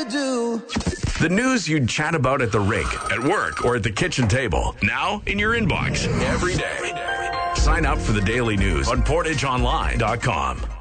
ever do. The news you'd chat about at the rink, at work, or at the kitchen table. Now in your inbox every day. Sign up for the daily news on PortageOnline.com.